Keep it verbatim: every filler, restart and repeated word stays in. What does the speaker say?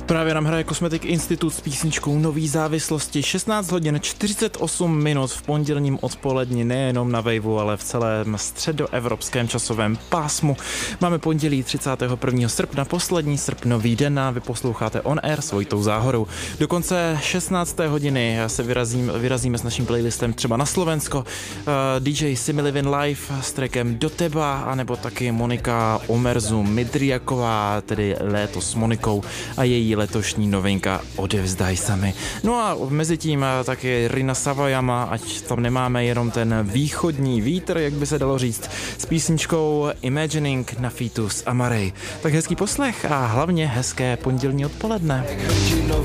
Právě nám hraje Cosmetic Institute s písničkou Nový závislosti. šestnáct hodin čtyřicet osm minut v pondělním odpoledni, nejenom na Waveu, ale v celém středoevropském časovém pásmu. Máme pondělí třicátého prvního srpna, poslední srpnový den a vy posloucháte On Air s Vojtou Záhorou. Do konce šestnácté hodiny se vyrazím, vyrazíme s naším playlistem třeba na Slovensko. Uh, D J Simi Livin Live s trackem Do teba, anebo taky Monika Omerzu Midriaková, tedy Léto s Monikou a její letošní novinka Odevzdaj sami. No a mezi tím taky Rina Savajama, ať tam nemáme jenom ten východní vítr, jak by se dalo říct, s písničkou Imagining na featu s Amarej. Tak hezký poslech a hlavně hezké pondělní odpoledne.